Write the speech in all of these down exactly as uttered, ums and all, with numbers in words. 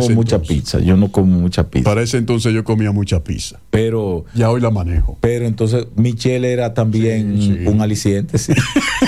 como mucha entonces. pizza. Yo no como mucha pizza. Para ese entonces yo comía mucha pizza. Pero, ya hoy la manejo. Pero entonces Michelle era también sí, sí. un aliciente, sí.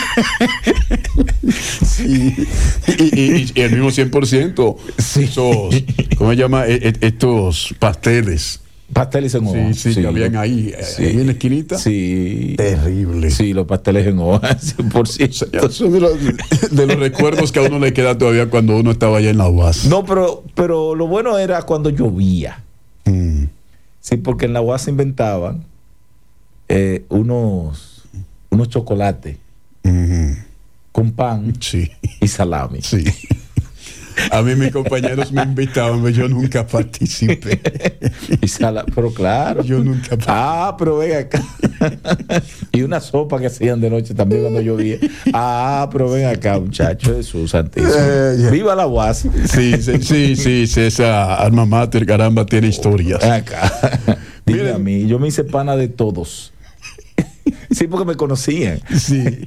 sí. Y, y, y el mismo cien por ciento. Sí. Esos, ¿cómo se llama? Estos pasteles. Pasteles en hoja. Sí, sí, sí, que habían ahí, sí. ahí en la esquinita. Sí. Terrible. Sí, los pasteles en hoja, cien por ciento. O sea, son de los, de los recuerdos que a uno le queda todavía cuando uno estaba allá en la U A S. No, pero, pero lo bueno era cuando llovía. Mm. Sí, porque en la U A S inventaban eh, unos, unos chocolates mm. con pan sí. y salami. Sí. A mí mis compañeros me invitaban, pero yo nunca participé. Y sala, pero claro. Yo nunca participé. Ah, pero ven acá. Y una sopa que hacían de noche también cuando llovía. Ah, pero ven acá, muchacho, Jesús santísimo. Eh, yeah. Viva la U A S. Sí, sí, sí, sí, sí, esa alma mater, caramba, tiene historias. Ven acá. Dime Miren. a mí, yo me hice pana de todos. Sí, porque me conocían. Sí.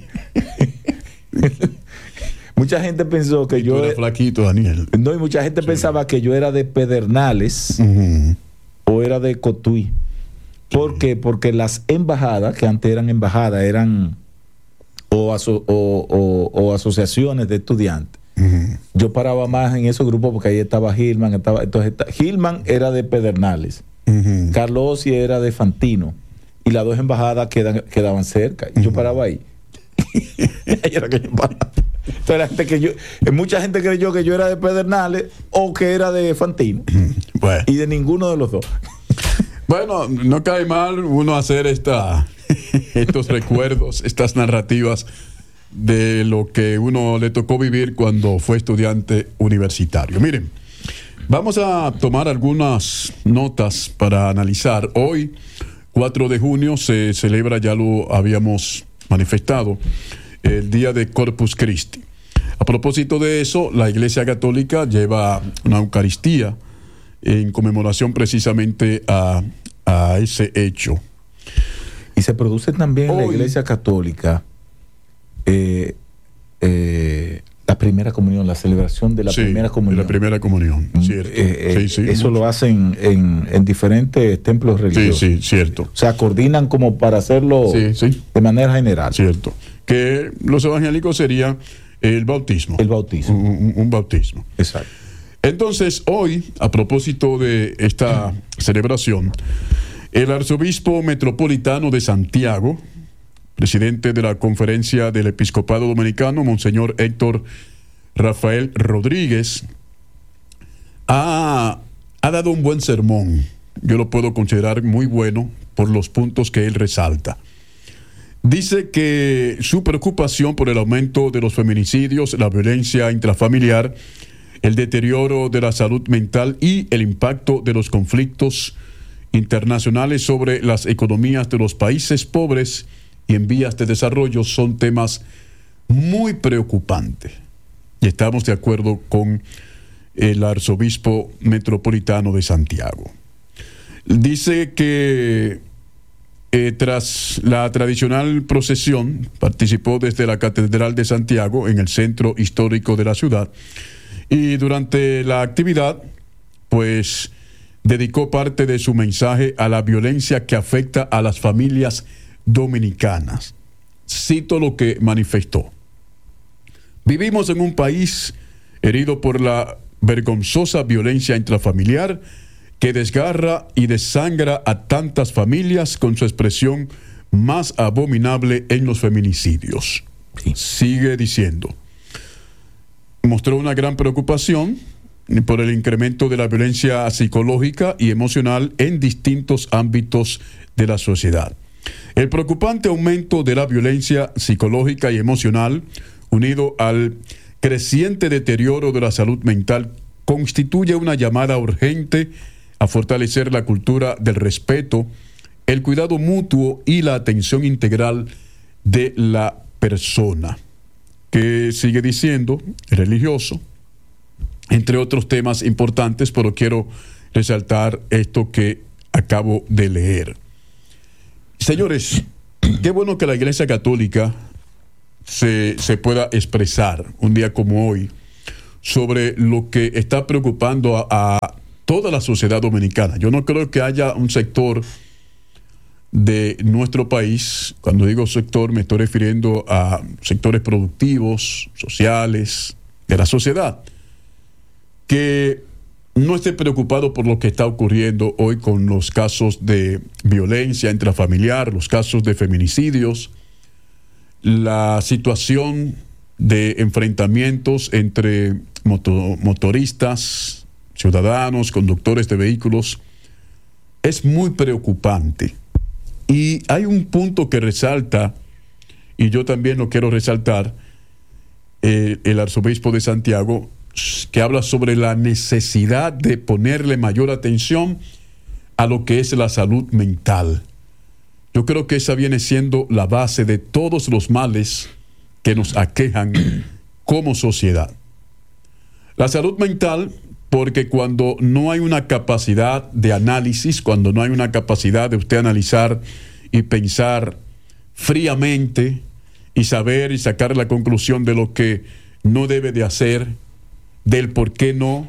Mucha gente pensó que y yo era flaquito, Daniel. No, y mucha gente sí. pensaba que yo era de Pedernales uh-huh. o era de Cotuí. ¿Por sí. qué? Porque las embajadas, que antes eran embajadas, eran o, aso, o, o, o asociaciones de estudiantes. Uh-huh. Yo paraba más en esos grupos porque ahí estaba Gilman. Estaba, entonces, Gilman era de Pedernales. Uh-huh. Carlos era de Fantino. Y las dos embajadas quedan, quedaban cerca. Y uh-huh. yo paraba ahí. Ahí era que yo paraba. Entonces, la gente que yo, mucha gente creyó que yo era de Pedernales o que era de Fantino. Bueno. Y de ninguno de los dos. Bueno, no cae mal uno hacer esta, estos recuerdos, estas narrativas de lo que uno le tocó vivir cuando fue estudiante universitario. Miren, vamos a tomar algunas notas para analizar. Hoy, cuatro de junio, se celebra, ya lo habíamos manifestado, el día de Corpus Christi. A propósito de eso, la Iglesia Católica lleva una Eucaristía en conmemoración precisamente a, a ese hecho. Y se produce también Hoy, en la Iglesia Católica eh, eh, la primera comunión, la celebración de la sí, primera comunión. De la primera comunión, cierto. Eh, eh, sí, sí, eso mucho. Lo hacen en, en diferentes templos religiosos. Sí, sí, cierto. O sea, coordinan como para hacerlo sí, sí. de manera general. Cierto. Que los evangélicos sería el bautismo. El bautismo. Un, un, un bautismo. Exacto. Entonces, hoy, a propósito de esta celebración, el arzobispo metropolitano de Santiago, presidente de la Conferencia del Episcopado Dominicano, Monseñor Héctor Rafael Rodríguez, ha, ha dado un buen sermón. Yo lo puedo considerar muy bueno por los puntos que él resalta. Dice que su preocupación por el aumento de los feminicidios, la violencia intrafamiliar, el deterioro de la salud mental y el impacto de los conflictos internacionales sobre las economías de los países pobres y en vías de desarrollo son temas muy preocupantes. Y estamos de acuerdo con el arzobispo metropolitano de Santiago. Dice que Eh, tras la tradicional procesión, participó desde la Catedral de Santiago en el centro histórico de la ciudad y durante la actividad, pues, dedicó parte de su mensaje a la violencia que afecta a las familias dominicanas. Cito lo que manifestó. Vivimos en un país herido por la vergonzosa violencia intrafamiliar que desgarra y desangra a tantas familias con su expresión más abominable en los feminicidios. Sí. Sigue diciendo. Mostró una gran preocupación por el incremento de la violencia psicológica y emocional en distintos ámbitos de la sociedad. El preocupante aumento de la violencia psicológica y emocional, unido al creciente deterioro de la salud mental, constituye una llamada urgente a fortalecer la cultura del respeto, el cuidado mutuo y la atención integral de la persona. Que sigue diciendo, religioso, entre otros temas importantes, pero quiero resaltar esto que acabo de leer. Señores, qué bueno que la Iglesia Católica se, se pueda expresar un día como hoy sobre lo que está preocupando a, a toda la sociedad dominicana. Yo no creo que haya un sector de nuestro país, cuando digo sector me estoy refiriendo a sectores productivos, sociales, de la sociedad, que no esté preocupado por lo que está ocurriendo hoy con los casos de violencia intrafamiliar, los casos de feminicidios, la situación de enfrentamientos entre moto, motoristas, ciudadanos, conductores de vehículos. Es muy preocupante. Y hay un punto que resalta, y yo también lo quiero resaltar, eh, el arzobispo de Santiago, que habla sobre la necesidad de ponerle mayor atención a lo que es la salud mental. Yo creo que esa viene siendo la base de todos los males que nos aquejan como sociedad. La salud mental, porque cuando no hay una capacidad de análisis, cuando no hay una capacidad de usted analizar y pensar fríamente y saber y sacar la conclusión de lo que no debe de hacer, del por qué no,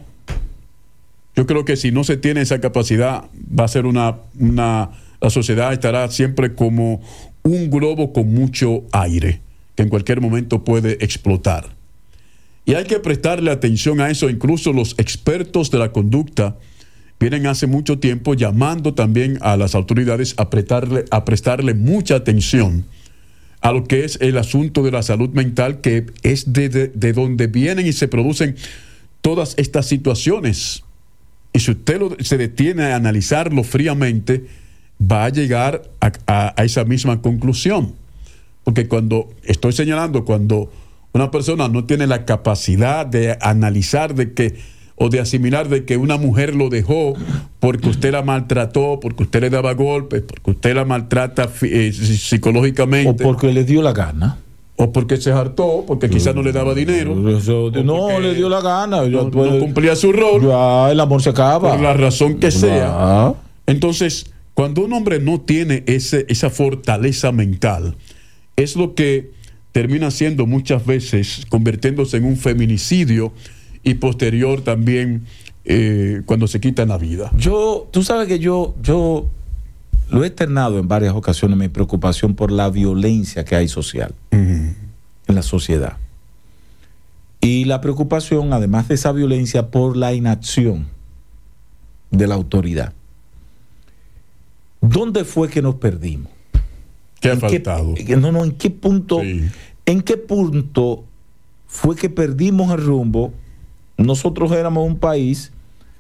yo creo que si no se tiene esa capacidad, va a ser una, una la sociedad estará siempre como un globo con mucho aire, que en cualquier momento puede explotar. Y hay que prestarle atención a eso. Incluso los expertos de la conducta vienen hace mucho tiempo llamando también a las autoridades a prestarle, a prestarle mucha atención a lo que es el asunto de la salud mental, que es de, de, de donde vienen y se producen todas estas situaciones. Y si usted lo, se detiene a analizarlo fríamente, va a llegar a, a, a esa misma conclusión. Porque cuando estoy señalando, cuando una persona no tiene la capacidad de analizar de que, o de asimilar de que una mujer lo dejó porque usted la maltrató, porque usted le daba golpes, porque usted la maltrata eh, psicológicamente. O porque le dio la gana. O porque se hartó, porque quizás no le daba dinero. Eso, no, le dio la gana. No, no cumplía su rol. Ya, el amor se acaba. Por la razón que sea. Ya. Entonces, cuando un hombre no tiene ese, esa fortaleza mental, es lo que termina siendo muchas veces convirtiéndose en un feminicidio y posterior también eh, cuando se quitan la vida. Yo, tú sabes que yo, yo lo he externado en varias ocasiones, mi preocupación por la violencia que hay social uh-huh. en la sociedad. Y la preocupación, además de esa violencia, por la inacción de la autoridad. ¿Dónde fue que nos perdimos? ¿Qué ha faltado? Qué, no, no, ¿en qué punto? Sí. ¿En qué punto fue que perdimos el rumbo? Nosotros éramos un país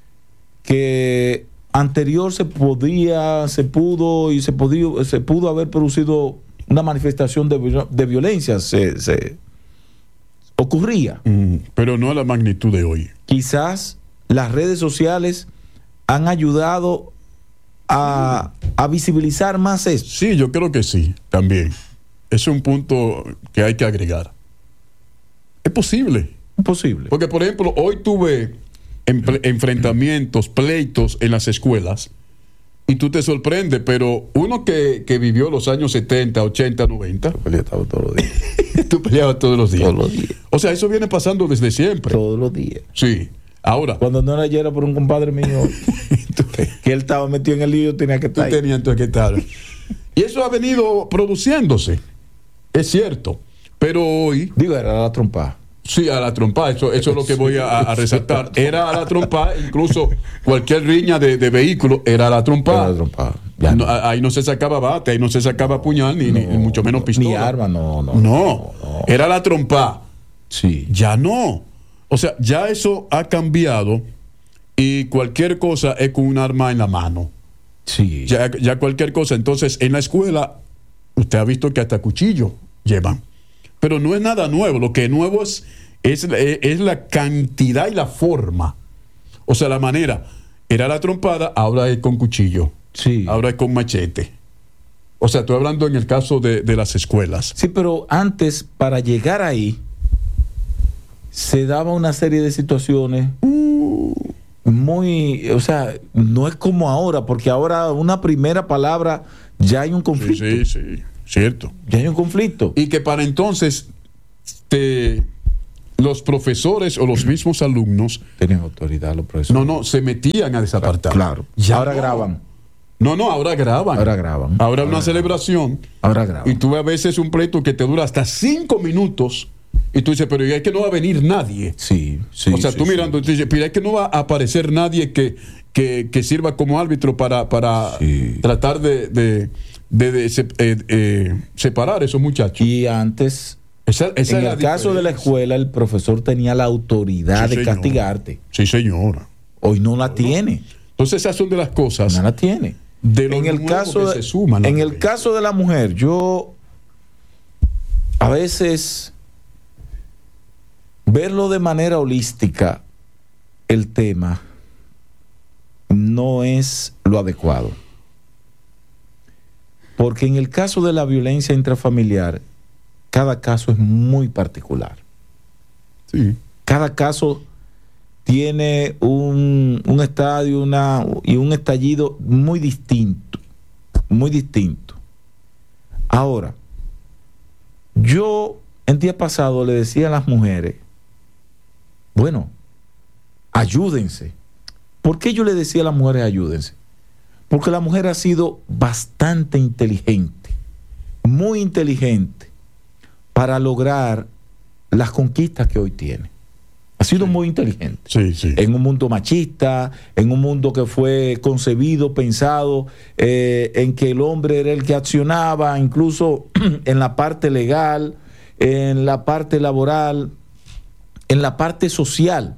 que anterior se podía, se pudo y se podía, se pudo haber producido una manifestación de, de violencia, se, se ocurría. Mm, pero no a la magnitud de hoy. Quizás las redes sociales han ayudado a, a visibilizar más esto. Sí, yo creo que sí, también. Es un punto que hay que agregar. Es posible. Es posible. Porque, por ejemplo, hoy tuve enfrentamientos, pleitos en las escuelas y tú te sorprendes, pero uno que, que vivió los años setenta, ochenta, noventa. Tú peleabas todos los días. Tú peleabas todos los días. Todos los días. O sea, eso viene pasando desde siempre. Todos los días. Sí. Ahora. Cuando no era ayer, era por un compadre mío que él estaba metido en el lío, tenía que estar. Tú tenías que estar. Y eso ha venido produciéndose. Es cierto. Pero hoy. Digo, era la trompa. Sí, a la trompa, eso, eso es lo que voy a, a resaltar. Era a la trompa, incluso cualquier riña de, de vehículo era a la trompa. Era la trompa. No, no. Ahí no se sacaba bate, ahí no se sacaba puñal, ni, no, ni mucho menos pistola. Ni arma, no, no. No, no, no. Era la trompa. Sí. Ya no. O sea, ya eso ha cambiado y cualquier cosa es con un arma en la mano. Sí. Ya, ya cualquier cosa. Entonces, en la escuela, usted ha visto que hasta cuchillo llevan. Pero no es nada nuevo. Lo que es nuevo es, es, es la cantidad y la forma. O sea, la manera. Era la trompada, ahora es con cuchillo. Sí. Ahora es con machete. O sea, estoy hablando en el caso de, de las escuelas. Sí, pero antes, para llegar ahí, se daba una serie de situaciones uh, muy... O sea, no es como ahora, porque ahora una primera palabra ya hay un conflicto. Sí, sí, sí. Cierto. Ya hay un conflicto. Y que para entonces te, los profesores o los mismos alumnos Tienen autoridad los profesores. no, no, se metían a desapartar. Claro. Ya ahora no. graban. No, no, ahora graban. Ahora graban. Ahora Ahora una graban. celebración. Ahora graban. Y tú ves a veces un pleito que te dura hasta cinco minutos. Y tú dices, pero es que no va a venir nadie. Sí, sí. o sea, sí, tú sí. mirando, tú dices, pero es que no va a aparecer nadie que, que, que sirva como árbitro para, para Sí. tratar de, de, de, de se- eh, eh, separar a esos muchachos. Y antes, Esa, esa en es el la caso de la diferencia. escuela, el profesor tenía la autoridad Sí, de señor. castigarte. Sí, señora. Hoy no la tiene. Entonces esas son de las cosas No la tiene. de lo En el nuevo caso que de, se suman. a la en el violencia. caso de la mujer, yo a veces verlo de manera holística el tema no es lo adecuado. Porque en el caso de la violencia intrafamiliar, cada caso es muy particular. Sí. Cada caso tiene un, un estadio una, y un estallido muy distinto, muy distinto. Ahora, yo el día pasado le decía a las mujeres, bueno, ayúdense. ¿Por qué yo le decía a las mujeres ayúdense? Porque la mujer ha sido bastante inteligente, muy inteligente, para lograr las conquistas que hoy tiene. Ha sido Sí. muy inteligente. Sí, sí. En un mundo machista, en un mundo que fue concebido, pensado, eh, en que el hombre era el que accionaba, incluso en la parte legal, en la parte laboral, en la parte social.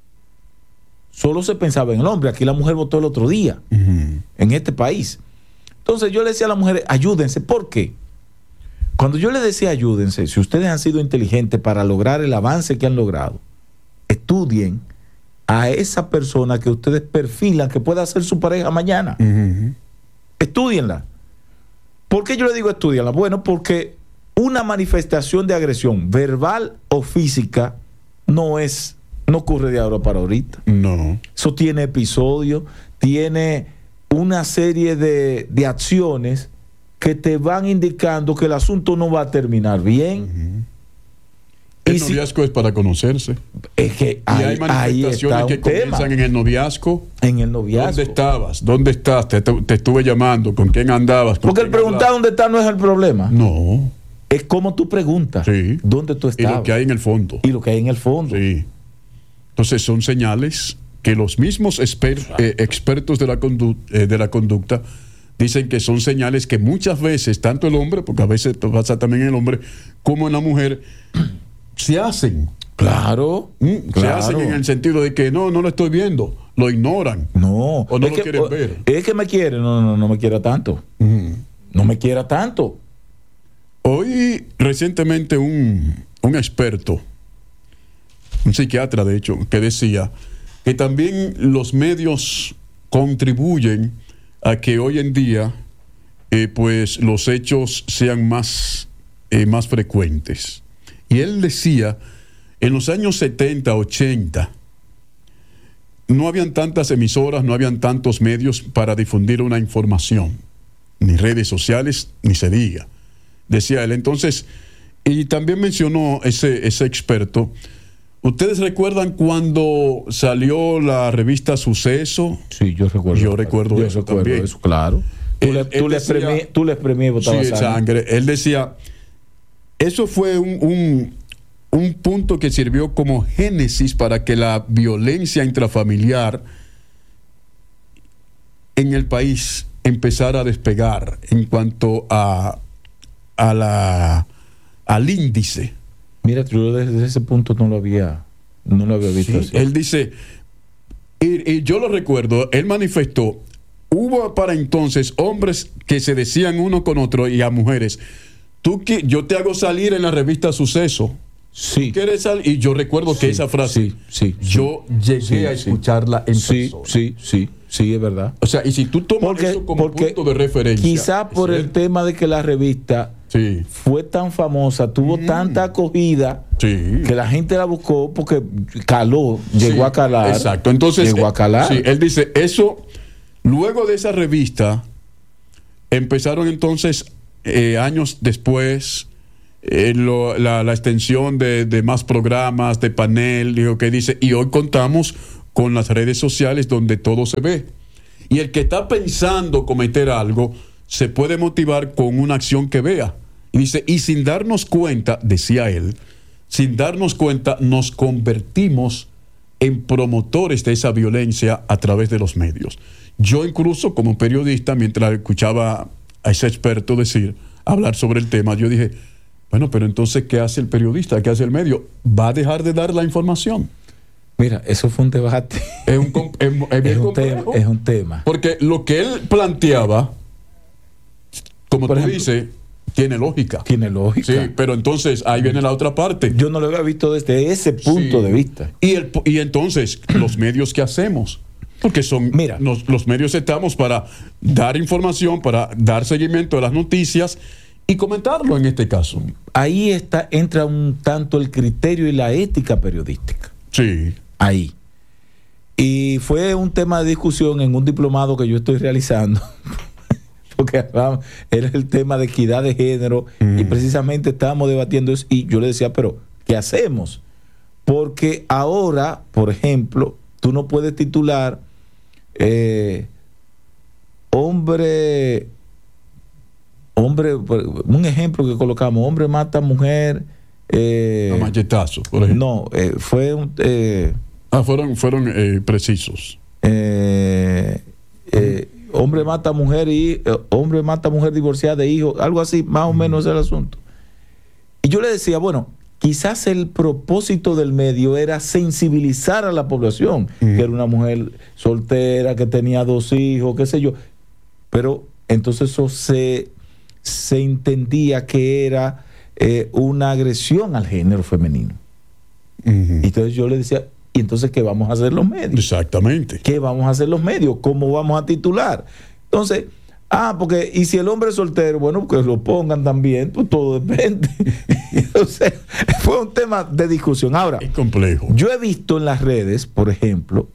Solo se pensaba en el hombre. Aquí la mujer votó el otro día, Ujú. en este país. Entonces yo le decía a las mujeres, ayúdense. ¿Por qué? Cuando yo les decía ayúdense, si ustedes han sido inteligentes para lograr el avance que han logrado, estudien a esa persona que ustedes perfilan que pueda ser su pareja mañana. Ujú. Estúdienla. ¿Por qué yo le digo estudienla? Bueno, porque una manifestación de agresión verbal o física no es, no ocurre de ahora para ahorita. No. Eso tiene episodios, tiene una serie de, de acciones que te van indicando que el asunto no va a terminar bien. El Y si- noviazgo es para conocerse. Es que Y hay ahí, ahí manifestaciones está que un tema. comienzan en el noviazgo. En el noviazgo. ¿Dónde estabas? ¿Dónde estás? Te, te estuve llamando. ¿Con quién andabas? ¿Con Porque el quién preguntar hablabas? dónde está no es el problema. No. Es como tú preguntas. Sí. ¿Dónde tú Y estás? lo que hay en el fondo. Y lo que hay en el fondo. Sí. Entonces son señales que los mismos exper- eh, expertos de la, condu- eh, de la conducta dicen que son señales que muchas veces, tanto el hombre, porque a veces pasa también en el hombre, como en la mujer, se hacen. Claro. ¿Mm? Se claro. hacen en el sentido de que no, no lo estoy viendo, lo ignoran. No. O no es lo que, quieren o- ver. Es que me quiere. No, no, no me quiera tanto. Ujú. No me quiera tanto. Hoy recientemente un, un experto, un psiquiatra de hecho, que decía que también los medios contribuyen a que hoy en día eh, pues los hechos sean más, eh, más frecuentes. Y él decía, en los años setenta, ochenta, no habían tantas emisoras, no habían tantos medios para difundir una información, ni redes sociales, ni se diga. Decía él. Entonces, y también mencionó ese, ese experto, ¿ustedes recuerdan cuando salió la revista Suceso? Sí, yo recuerdo. Yo recuerdo Yo eso recuerdo también. eso, claro. Tú, Él- le, él tú, le decía- exprimí, tú le exprimí y botabas Sí, sangre. sangre. Él decía, eso fue un, un, un punto que sirvió como génesis para que la violencia intrafamiliar en el país empezara a despegar en cuanto a, a la, al índice. Mira, yo desde ese punto no lo había, no lo había visto Sí, así. él dice, y, y yo lo recuerdo, él manifestó, hubo para entonces hombres que se decían uno con otro y a mujeres, tú que yo te hago salir en la revista Suceso, Sí. ¿quieres salir? Y yo recuerdo que Sí, esa frase, sí, sí, yo llegué sí, a sí. escucharla en Sí, persona. sí, sí, sí, es verdad. O sea, y si tú tomas Porque, eso como porque punto de referencia. quizá por es el cierto. tema de que la revista Sí, fue tan famosa, tuvo tanta acogida, sí. que la gente la buscó porque caló, llegó Sí, a calar. Exacto. Entonces, llegó a calar. sí, él dice, eso, luego de esa revista, empezaron entonces, eh, años después, eh, lo, la, la extensión de, de más programas, de panel, digo, que dice, y hoy contamos con las redes sociales donde todo se ve. Y el que está pensando cometer algo se puede motivar con una acción que vea. Y dice, y sin darnos cuenta, decía él, sin darnos cuenta nos convertimos en promotores de esa violencia a través de los medios. Yo incluso como periodista, mientras escuchaba a ese experto decir, hablar sobre el tema, yo dije, bueno, pero entonces, ¿qué hace el periodista? ¿Qué hace el medio? ¿Va a dejar de dar la información? Mira, eso fue un debate. Es un, es, es bien es un complejo. tema, es un tema. Porque lo que él planteaba, como Por tú ejemplo, dices, tiene lógica. Tiene lógica. Sí, pero entonces ahí viene la otra parte. Yo no lo había visto desde ese punto Sí. de vista. Y, el, y entonces, los medios que hacemos, porque son Mira. Nos, los medios estamos para dar información, para dar seguimiento a las noticias y comentarlo en este caso. Ahí está, entra un tanto el criterio y la ética periodística. Sí. Ahí. Y fue un tema de discusión en un diplomado que yo estoy realizando, porque vamos, era el tema de equidad de género, mm. y precisamente estábamos debatiendo eso, y yo le decía, pero ¿qué hacemos? Porque ahora, por ejemplo, tú no puedes titular eh, hombre, hombre, un ejemplo que colocamos, hombre mata mujer. Eh, A machetazo, por ejemplo. No, eh, fue un... Eh, ah, fueron, fueron eh, precisos. Eh, eh, hombre mata mujer y eh, hombre mata mujer divorciada de hijo, algo así, más o menos es el asunto. Y yo le decía, bueno, quizás el propósito del medio era sensibilizar a la población, mm. que era una mujer soltera, que tenía dos hijos, qué sé yo. Pero entonces eso se, se entendía que era eh, una agresión al género femenino. Mm-hmm. Y entonces yo le decía, ¿y entonces qué vamos a hacer los medios? Exactamente. ¿Qué vamos a hacer los medios? ¿Cómo vamos a titular? Entonces, ah, porque, y si el hombre es soltero, bueno, que lo pongan también, pues todo depende. Entonces, fue un tema de discusión. Ahora, es complejo. Yo he visto en las redes, por ejemplo,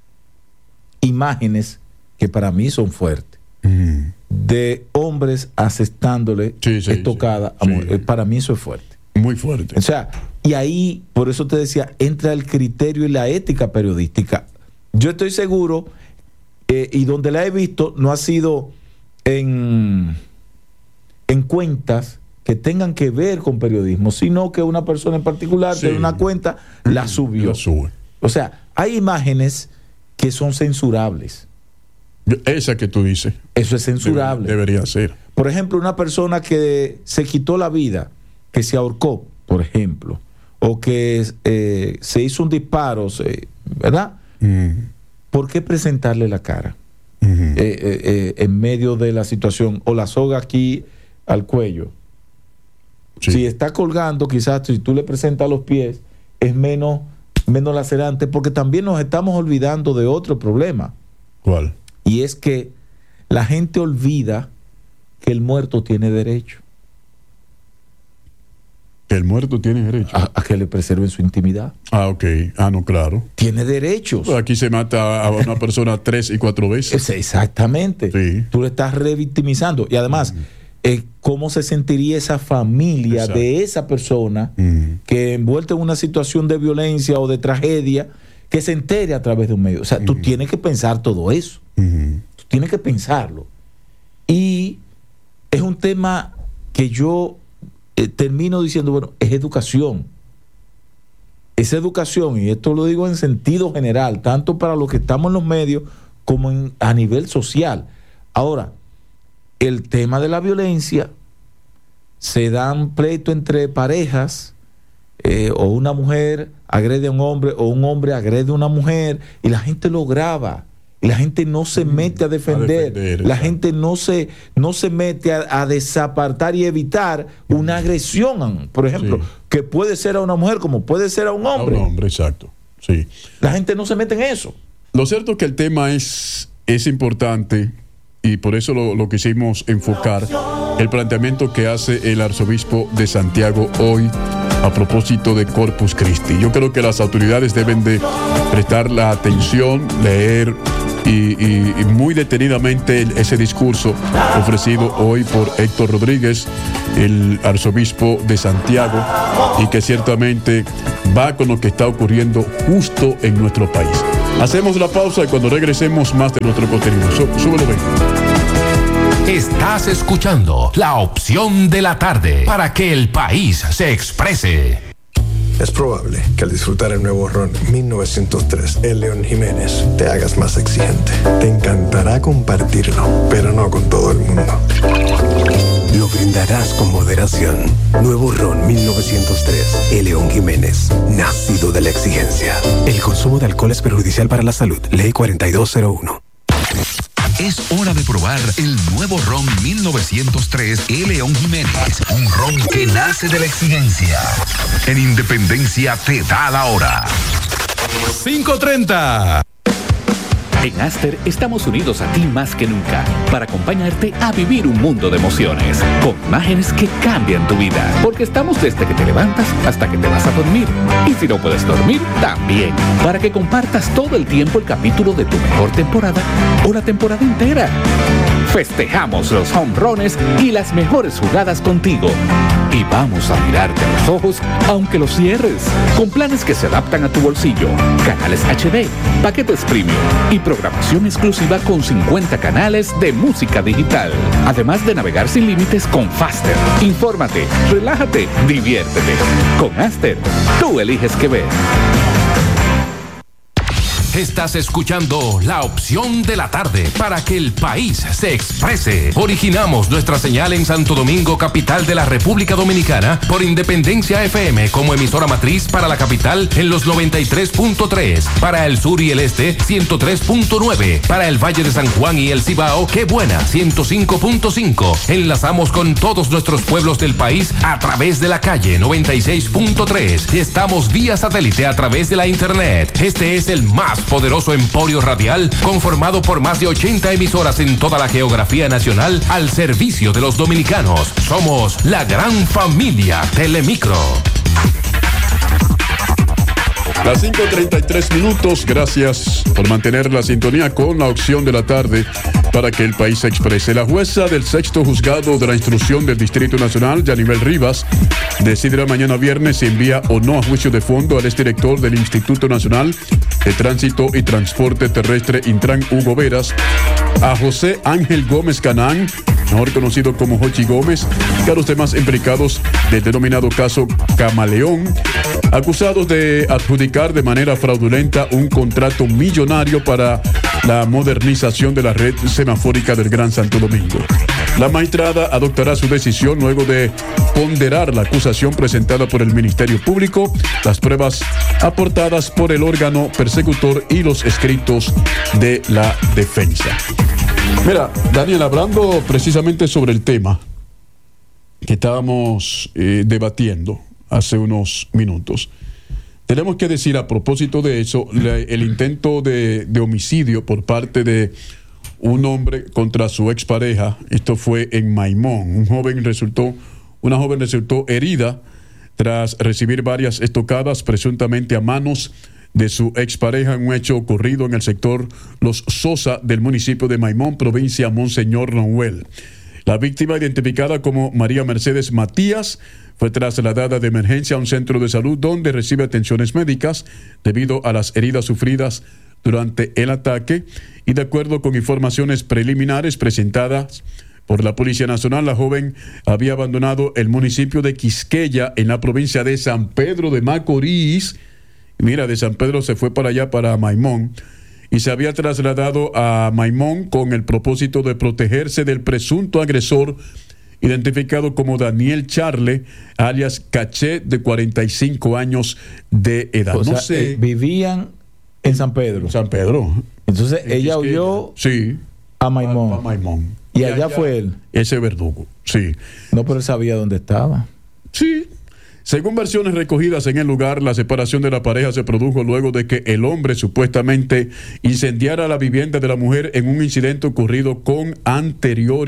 imágenes que para mí son fuertes, mm. de hombres asestándole sí, sí, estocada sí, a mujer. Sí. Para mí eso es fuerte. Muy fuerte. O sea, y ahí, por eso te decía, entra el criterio y la ética periodística. Yo estoy seguro, eh, y donde la he visto, no ha sido en, en cuentas que tengan que ver con periodismo, sino que una persona en particular sí. tiene una cuenta, la subió. La sube. O sea, hay imágenes que son censurables. Esa que tú dices. Eso es censurable. Debe, debería ser. Por ejemplo, una persona que se quitó la vida, que se ahorcó, por ejemplo, o que eh, se hizo un disparo, se, ¿verdad? Mm. ¿Por qué presentarle la cara? Mm-hmm. eh, eh, eh, en medio de la situación, o la soga aquí al cuello. Sí. Si está colgando, quizás si tú le presentas los pies, es menos, menos lacerante, porque también nos estamos olvidando de otro problema. ¿Cuál? Y es que la gente olvida que el muerto tiene derecho. Que el muerto tiene derecho a, a que le preserven su intimidad. Ah, ok. Ah, no, claro. Tiene derechos. Aquí se mata a una persona tres y cuatro veces. Exactamente. Sí. Tú le estás revictimizando. Y además, mm. eh, ¿cómo se sentiría esa familia Exacto. de esa persona mm. que envuelta en una situación de violencia o de tragedia, que se entere a través de un medio? O sea, mm. tú tienes que pensar todo eso. Mm. Tú tienes que pensarlo. Y es un tema que yo Eh, termino diciendo, bueno, es educación. Es educación, y esto lo digo en sentido general, tanto para los que estamos en los medios como en, a nivel social. Ahora, el tema de la violencia, se dan pleitos entre parejas, eh, o una mujer agrede a un hombre, o un hombre agrede a una mujer, y la gente lo graba. Y la gente no se mete a defender, a defender la gente no se, no se mete a, a desapartar y evitar una agresión, por ejemplo, sí. que puede ser a una mujer como puede ser a un hombre. A un hombre, exacto. Sí. La gente no se mete en eso. Lo cierto es que el tema es, es importante, y por eso lo, lo quisimos enfocar, el planteamiento que hace el arzobispo de Santiago hoy a propósito de Corpus Christi. Yo creo que las autoridades deben de prestar la atención, leer y, y, y muy detenidamente ese discurso ofrecido hoy por Héctor Rodríguez, el arzobispo de Santiago, y que ciertamente va con lo que está ocurriendo justo en nuestro país. Hacemos la pausa y cuando regresemos más de nuestro contenido. Súbelo, ven. Estás escuchando La Opción de la Tarde para que el país se exprese. Es probable que al disfrutar el nuevo ron mil novecientos tres El León Jiménez te hagas más exigente. Te encantará compartirlo, pero no con todo el mundo. Lo brindarás con moderación. Nuevo ron mil novecientos tres El León Jiménez, nacido de la exigencia. El consumo de alcohol es perjudicial para la salud. Ley cuarenta y dos cero uno. Es hora de probar el nuevo ron mil novecientos tres El León Jiménez. Un ron que nace de la exigencia. En Independencia te da la hora. cinco treinta. En Aster estamos unidos a ti más que nunca para acompañarte a vivir un mundo de emociones, con imágenes que cambian tu vida, porque estamos desde que te levantas hasta que te vas a dormir. Y si no puedes dormir, también, para que compartas todo el tiempo el capítulo de tu mejor temporada o la temporada entera. Festejamos los home runs y las mejores jugadas contigo. Y vamos a mirarte a los ojos aunque los cierres, con planes que se adaptan a tu bolsillo, canales H D, paquetes premium y programación exclusiva con cincuenta canales de música digital. Además de navegar sin límites con Faster. Infórmate, relájate, diviértete. Con Aster, tú eliges qué ver. Estás escuchando La Opción de la Tarde para que el país se exprese. Originamos nuestra señal en Santo Domingo, capital de la República Dominicana, por Independencia F M como emisora matriz para la capital en los noventa y tres punto tres, para el sur y el este ciento tres punto nueve, para el Valle de San Juan y el Cibao, Qué Buena ciento cinco punto cinco. Enlazamos con todos nuestros pueblos del país a través de la calle noventa y seis punto tres y estamos vía satélite a través de la internet. Este es el más poderoso emporio radial conformado por más de ochenta emisoras en toda la geografía nacional al servicio de los dominicanos. Somos la gran familia Telemicro. Las cinco treinta y tres minutos, gracias por mantener la sintonía con La Opción de la Tarde para que el país se exprese. La jueza del sexto juzgado de la instrucción del Distrito Nacional, Yanibel Rivas, decidirá mañana viernes si envía o no a juicio de fondo al exdirector del Instituto Nacional de Tránsito y Transporte Terrestre, Intran, Hugo Veras, a José Ángel Gómez Canán, mejor conocido como Jochi Gómez, y a los demás implicados del denominado caso Camaleón, acusados de adjudicar de manera fraudulenta un contrato millonario para la modernización de la red semafórica del Gran Santo Domingo. La magistrada adoptará su decisión luego de ponderar la acusación presentada por el Ministerio Público, las pruebas aportadas por el órgano persecutor y los escritos de la defensa. Mira, Daniel, hablando precisamente sobre el tema que estábamos eh, debatiendo hace unos minutos, tenemos que decir a propósito de eso, la, el intento de, de homicidio por parte de un hombre contra su expareja. Esto fue en Maimón. Un joven resultó, una joven resultó herida tras recibir varias estocadas presuntamente a manos de su expareja, en un hecho ocurrido en el sector Los Sosa del municipio de Maimón, provincia Monseñor Noel. La víctima, identificada como María Mercedes Matías, fue trasladada de emergencia a un centro de salud donde recibe atenciones médicas debido a las heridas sufridas durante el ataque, y de acuerdo con informaciones preliminares presentadas por la Policía Nacional, la joven había abandonado el municipio de Quisqueya en la provincia de San Pedro de Macorís. Mira, de San Pedro se fue para allá, para Maimón, y se había trasladado a Maimón con el propósito de protegerse del presunto agresor, identificado como Daniel Charle, alias Caché, de cuarenta y cinco años de edad. O no sea, sé. eh, vivían en San Pedro. San Pedro. Entonces En ella Quisqueya. huyó Sí. a Maimón. A, a Maimón. Y allá fue él. Ese verdugo, sí. No, pero él sabía dónde estaba. Sí. Según versiones recogidas en el lugar, la separación de la pareja se produjo luego de que el hombre supuestamente incendiara la vivienda de la mujer en un incidente ocurrido con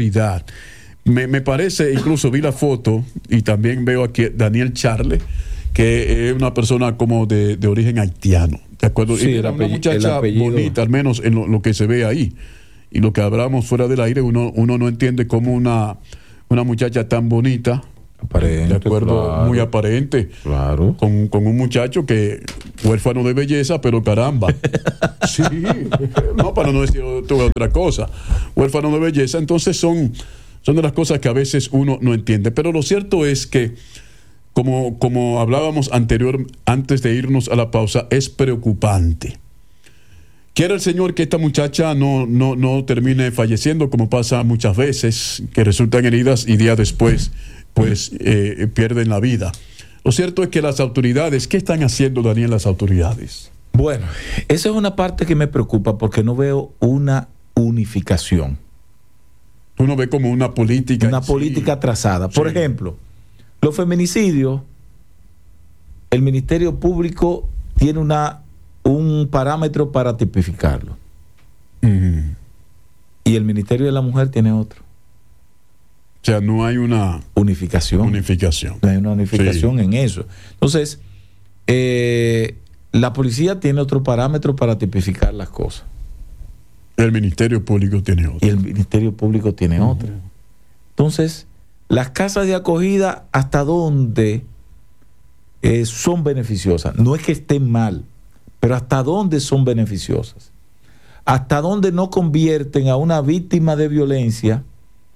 anterioridad. Me, me parece, incluso vi la foto y también veo aquí a Daniel Charle, que es una persona como de, de origen haitiano. ¿De acuerdo? Sí, era una apellido, muchacha bonita, al menos en lo, lo que se ve ahí. Y lo que hablamos fuera del aire, uno, uno no entiende cómo una, una muchacha tan bonita, aparente, de acuerdo, claro, muy aparente, claro, con, con un muchacho que huérfano de belleza, pero caramba. Sí, no, para no decir otra cosa. Huérfano de belleza, entonces son, son de las cosas que a veces uno no entiende. Pero lo cierto es que, como, como hablábamos anterior, antes de irnos a la pausa, es preocupante. Quiere el Señor que esta muchacha no, no, no termine falleciendo, como pasa muchas veces, que resultan heridas y días después pues eh, pierden la vida. Lo cierto es que las autoridades, ¿qué están haciendo, Daniel, las autoridades? Bueno, esa es una parte que me preocupa porque no veo una unificación. Uno ve como una política. Una política sí. trazada. Por sí. ejemplo, los feminicidios, el Ministerio Público tiene una un parámetro para tipificarlo. Uh-huh. Y el Ministerio de la Mujer tiene otro. O sea, no hay una unificación. unificación. No hay una unificación sí. en eso. Entonces, eh, la policía tiene otro parámetro para tipificar las cosas. El Ministerio Público tiene otro. Y el Ministerio Público tiene uh-huh. otro. Entonces, las casas de acogida, ¿hasta dónde eh, son beneficiosas? No es que estén mal, pero ¿hasta dónde son beneficiosas? ¿Hasta dónde no convierten a una víctima de violencia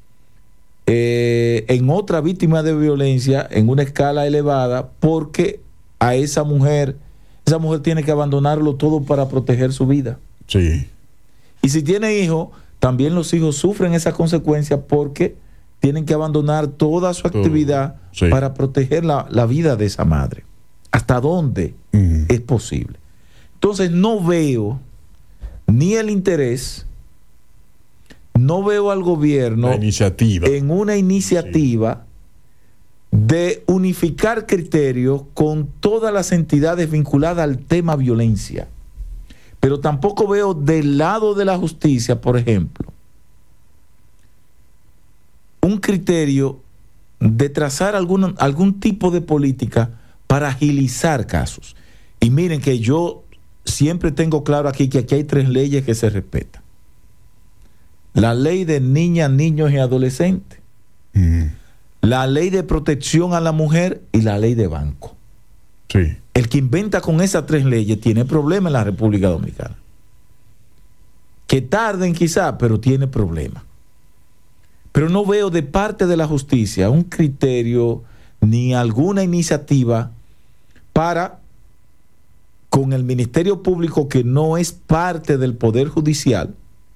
eh, en otra víctima de violencia en una escala elevada? Porque a esa mujer, esa mujer tiene que abandonarlo todo para proteger su vida. Sí. Y si tiene hijos, también los hijos sufren esa consecuencia porque tienen que abandonar toda su actividad sí. para proteger la, la vida de esa madre. ¿Hasta dónde uh-huh. es posible? Entonces no veo ni el interés, no veo al gobierno iniciativa. en una iniciativa sí. de unificar criterios con todas las entidades vinculadas al tema violencia. Pero tampoco veo del lado de la justicia, por ejemplo, un criterio de trazar algún, algún tipo de política para agilizar casos. Y miren que yo siempre tengo claro aquí que aquí hay tres leyes que se respetan. La ley de niñas, niños y adolescentes, mm. la ley de protección a la mujer y la ley de banco. Sí. El que inventa con esas tres leyes tiene problemas en la República Dominicana. Que tarden quizá, pero tiene problemas. Pero no veo de parte de la justicia un criterio ni alguna iniciativa para, con el Ministerio Público, que no es parte del Poder Judicial,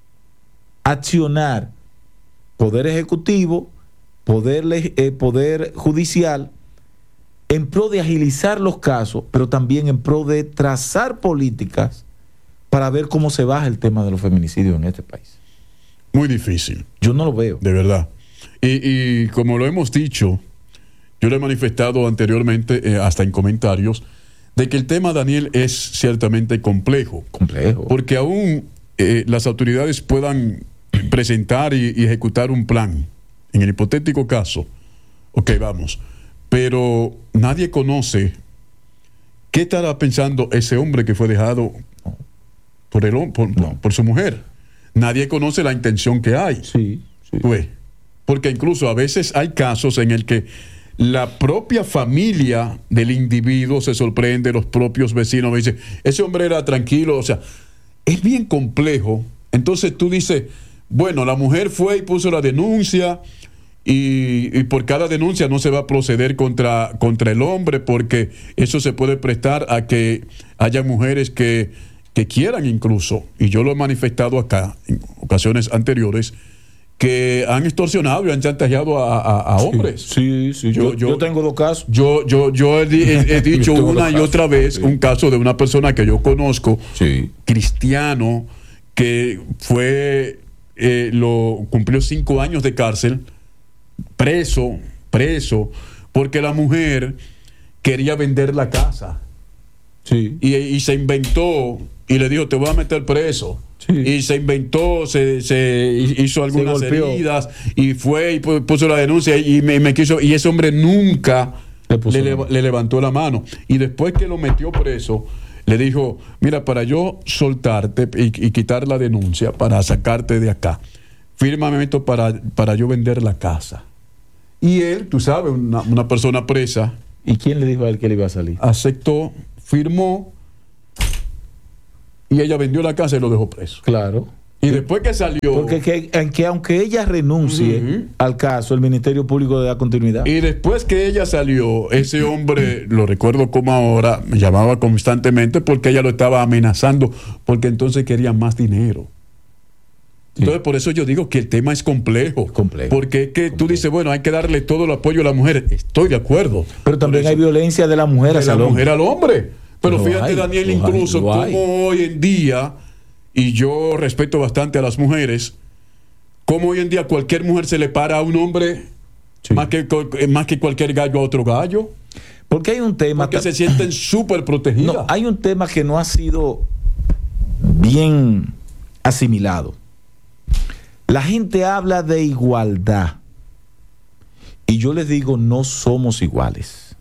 accionar Poder Ejecutivo, Poder, eh, poder Judicial, en pro de agilizar los casos, pero también en pro de trazar políticas para ver cómo se baja el tema de los feminicidios en este país. Muy difícil. Yo no lo veo. De verdad. Y, y como lo hemos dicho, yo lo he manifestado anteriormente, eh, hasta en comentarios, de que el tema, Daniel, es ciertamente complejo. Complejo. Porque aún eh, las autoridades puedan presentar y, y ejecutar un plan, en el hipotético caso, ok, vamos, pero nadie conoce qué estará pensando ese hombre que fue dejado por, el, por, no. por su mujer. Nadie conoce la intención que hay. Sí, sí. Pues, porque incluso a veces hay casos en el que la propia familia del individuo se sorprende, los propios vecinos dicen, ese hombre era tranquilo, o sea, es bien complejo. Entonces tú dices, bueno, la mujer fue y puso la denuncia y, y por cada denuncia no se va a proceder contra, contra el hombre, porque eso se puede prestar a que haya mujeres que, que quieran incluso, y yo lo he manifestado acá en ocasiones anteriores, que han extorsionado y han chantajeado a, a, a hombres. Sí, sí, sí. Yo, yo, yo tengo dos casos. Yo, yo, yo he, he, he dicho una y otra vez sí. un caso de una persona que yo conozco, sí. cristiano, que fue, eh, lo cumplió cinco años de cárcel, preso, preso, porque la mujer quería vender la casa. Sí. Y, y se inventó y le dijo, te voy a meter preso. Sí. Y se inventó, se, se hizo algunas se heridas y fue y puso la denuncia y me, me quiso, y ese hombre nunca Le, puso le, la le levantó la mano. Y después que lo metió preso, le dijo, mira, para yo soltarte y, y quitar la denuncia, para sacarte de acá, fírmame esto para, para yo vender la casa. Y él, tú sabes, una, una persona presa. ¿Y quién le dijo a él que le iba a salir? Aceptó, firmó, y ella vendió la casa y lo dejó preso. Claro. Y después que salió... Porque que, que aunque ella renuncie uh-huh. al caso, el Ministerio Público le da continuidad. Y después que ella salió, ese hombre, lo recuerdo como ahora, me llamaba constantemente porque ella lo estaba amenazando, porque entonces quería más dinero. Sí. Entonces, por eso yo digo que el tema es complejo. Es complejo. Porque es que complejo. Tú dices, bueno, hay que darle todo el apoyo a la mujer. Estoy de acuerdo. Pero también hay violencia de la mujer de hacia la el mujer hombre. al hombre. Pero Lo fíjate, hay, Daniel, lo incluso hay, lo como hay. hoy en día, y yo respeto bastante a las mujeres, como hoy en día cualquier mujer se le para a un hombre Sí. más, que, más que cualquier gallo a otro gallo. Porque hay un tema... Porque se sienten súper protegidas. No, hay un tema que no ha sido bien asimilado. La gente habla de igualdad y yo les digo, no somos iguales.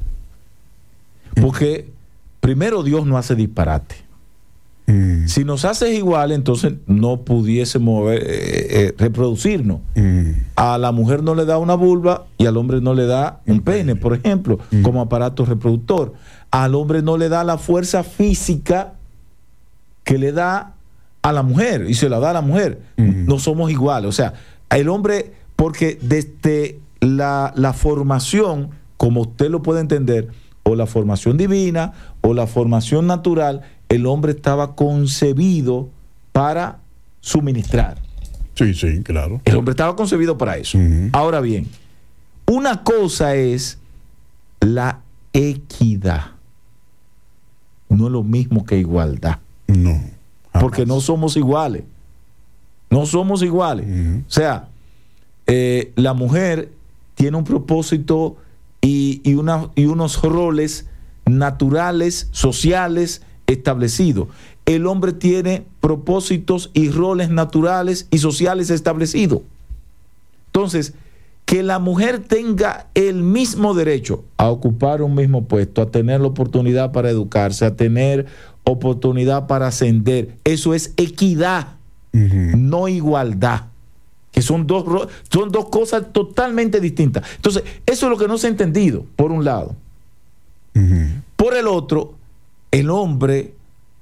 Porque primero Dios no hace disparate. Mm. Si nos hace igual, entonces no pudiésemos eh, eh, reproducirnos. Mm. A la mujer no le da una vulva y al hombre no le da un pene, por ejemplo, Mm. como aparato reproductor. Al hombre no le da la fuerza física que le da a la mujer y se la da a la mujer. Mm. No somos iguales. O sea, el hombre, porque desde la, la formación, como usted lo puede entender, o la formación divina o la formación natural, el hombre estaba concebido para suministrar. Sí, sí, claro. El hombre estaba concebido para eso. Uh-huh. Ahora bien, una cosa es la equidad. No es lo mismo que igualdad. No. jamás. Porque no somos iguales. No somos iguales. Uh-huh. O sea, eh, la mujer tiene un propósito y, y, una, y unos roles naturales, sociales, establecidos. El hombre tiene propósitos y roles naturales y sociales establecidos. Entonces, que la mujer tenga el mismo derecho a ocupar un mismo puesto, a tener la oportunidad para educarse, a tener oportunidad para ascender, eso es equidad, Uh-huh. no igualdad. Que son dos, ro- son dos cosas totalmente distintas. Entonces, eso es lo que no se ha entendido, por un lado. Uh-huh. Por el otro, el hombre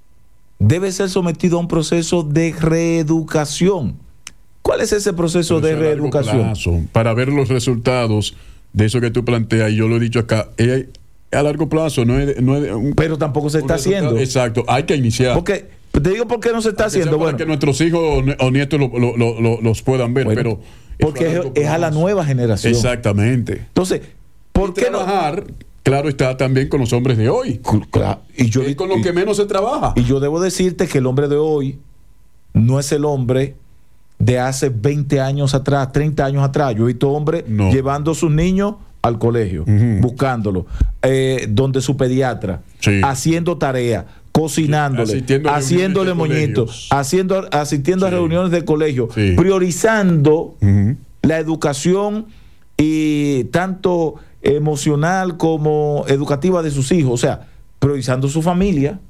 debe ser sometido a un proceso de reeducación. ¿Cuál es ese proceso Pero de eso a largo reeducación? plazo, para ver los resultados de eso que tú planteas, y yo lo he dicho acá, es a largo plazo, no es, no es un, Pero tampoco se un está resultado. haciendo. Exacto, hay que iniciar. Porque, te digo por qué no se está Aunque sea haciendo. para Bueno, que nuestros hijos o nietos lo, lo, lo, lo, los puedan ver, bueno, pero porque es, largo es a la plazo. nueva generación. Exactamente. Entonces, ¿por Y qué no? trabajar, claro, está también con los hombres de hoy. Claro, y yo, Es con lo y- que menos se trabaja. Y yo debo decirte que el hombre de hoy no es el hombre de hace veinte años atrás, treinta años atrás. Yo he visto hombres No. llevando a sus niños al colegio, Ujú. buscándolo, eh, donde su pediatra, Sí. haciendo tarea, cocinándole, Sí, asistiendo a haciéndole reuniones de moñitos, colegios. haciendo, asistiendo a Sí. reuniones del colegio, Sí. priorizando Ujú. la educación y tanto emocional como educativa de sus hijos, o sea, priorizando su familia.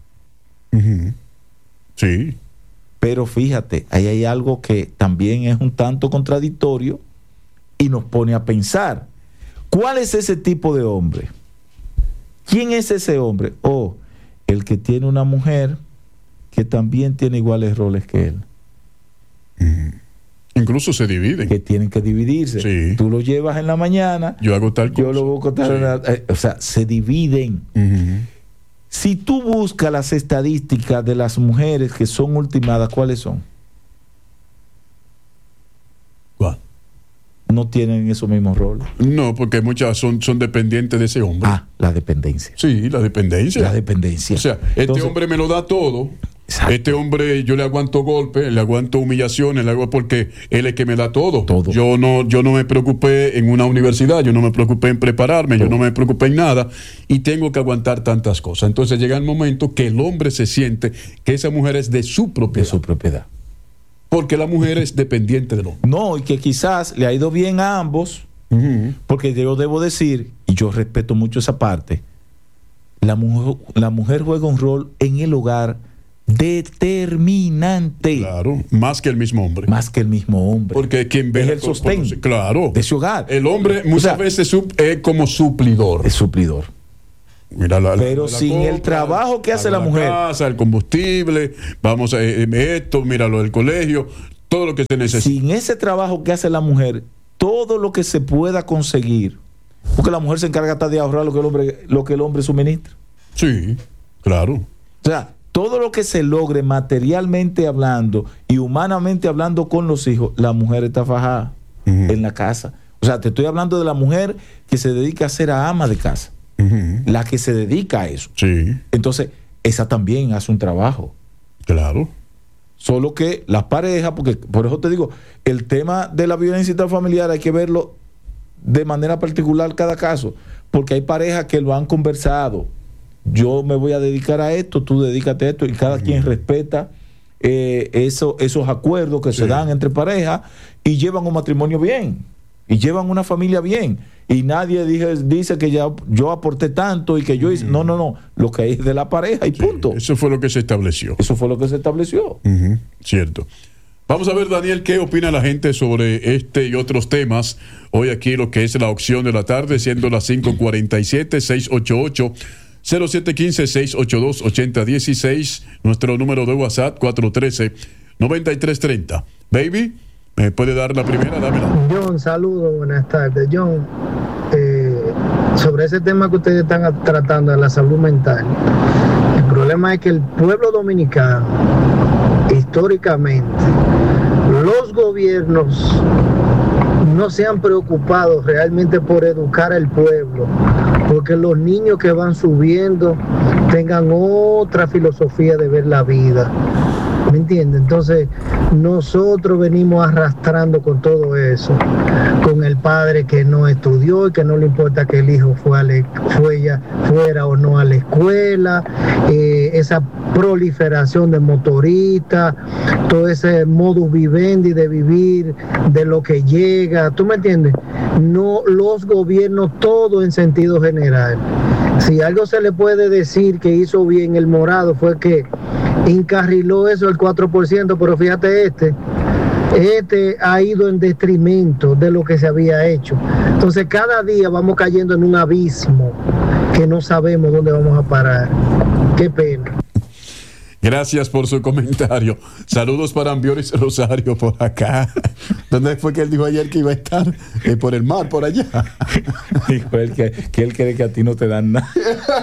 Ujú. Sí. Pero fíjate, ahí hay algo que también es un tanto contradictorio y nos pone a pensar. ¿Cuál es ese tipo de hombre? ¿Quién es ese hombre? Oh, el que tiene una mujer que también tiene iguales roles que él, Incluso se dividen. que tienen que dividirse. Sí. Tú lo llevas en la mañana, Yo hago tal cosa. yo lo busco tal. Sí. en la- eh, o sea, se dividen. Ujú. Si tú buscas las estadísticas de las mujeres que son ultimadas, ¿cuáles son? ¿Cuál? No tienen esos mismos roles. No, porque muchas son, son dependientes de ese hombre. Ah, la dependencia. Sí, la dependencia. La dependencia. O sea, este Entonces, hombre me lo da todo. Exacto. Este hombre, yo le aguanto golpes, le aguanto humillaciones, le hago porque él es que me da todo. Todo. Yo no, yo no me preocupé en una universidad, yo no me preocupé en prepararme, yo no me preocupé en nada y tengo que aguantar tantas cosas. Entonces llega el momento que el hombre se siente que esa mujer es de su de propiedad, su propiedad. porque la mujer es dependiente del hombre. No, y que quizás le ha ido bien a ambos, Uh-huh. Porque yo debo decir, y yo respeto mucho esa parte, la mujer, la mujer juega un rol en el hogar determinante. Claro, más que el mismo hombre. Más que el mismo hombre. Porque quien ve es el sostén, claro, de ese hogar. El hombre muchas o sea, veces sub, es como suplidor. Es suplidor. Mira la, Pero la, la sin compra, el trabajo que hace la, la mujer. Casa, el combustible, vamos a eh, esto, míralo del colegio, todo lo que se necesita. Sin ese trabajo que hace la mujer, todo lo que se pueda conseguir, porque la mujer se encarga hasta de ahorrar lo que el hombre, lo que el hombre suministra. Sí, claro. O sea, todo lo que se logre materialmente hablando y humanamente hablando con los hijos, la mujer está fajada uh-huh. en la casa. O sea, te estoy hablando de la mujer que se dedica a ser ama de casa. Uh-huh. La que se dedica a eso. Sí. Entonces, esa también hace un trabajo. Claro. Solo que las parejas, porque por eso te digo, el tema de la violencia intrafamiliar hay que verlo de manera particular cada caso, porque hay parejas que lo han conversado. Yo me voy a dedicar a esto, tú dedícate a esto, y cada uh-huh. quien respeta eh, eso, esos acuerdos que sí. se dan entre parejas y llevan un matrimonio bien, y llevan una familia bien. Y nadie dije, dice que ya yo aporté tanto y que yo hice. No, no, no. Lo que es de la pareja y sí, punto. Eso fue lo que se estableció. Eso fue lo que se estableció. Uh-huh. Cierto. Vamos a ver, Daniel, qué opina la gente sobre este y otros temas. Hoy aquí lo que es la opción de la tarde, siendo las cinco cuarenta y siete, seis ocho ocho, cero siete uno cinco, seis ocho dos, ocho cero uno seis. Nuestro número de WhatsApp, cuatro uno tres, nueve tres tres cero. Baby, ¿me puede dar la primera? Dámela. John, saludos, buenas tardes. John, eh, sobre ese tema que ustedes están tratando de la salud mental, el problema es que el pueblo dominicano, históricamente, los gobiernos no se han preocupado realmente por educar al pueblo, porque los niños que van subiendo tengan otra filosofía de ver la vida. ¿Me entiendes? Entonces nosotros venimos arrastrando con todo eso, con el padre que no estudió y que no le importa que el hijo fue a la, fue ya, fuera o no a la escuela, eh, esa proliferación de motoristas, todo ese modus vivendi de vivir de lo que llega, ¿tú me entiendes? No, los gobiernos, todo en sentido general. Si algo se le puede decir que hizo bien el morado fue que encarriló eso el cuatro por ciento, pero fíjate este, este ha ido en detrimento de lo que se había hecho. Entonces cada día vamos cayendo en un abismo que no sabemos dónde vamos a parar. Qué pena. Gracias por su comentario. Saludos para Ambioris Rosario por acá. ¿Dónde fue que él dijo ayer que iba a estar? Eh, por el mar, por allá. Dijo él que, que él cree que a ti no te dan nada.